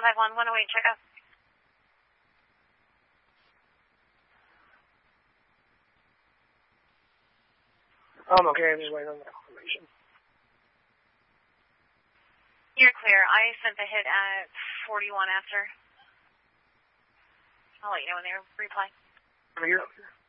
151, 108, check out. I'm okay, I'm just waiting on the confirmation. You're clear. I sent the hit at 41 after. I'll let you know when they reply. Here.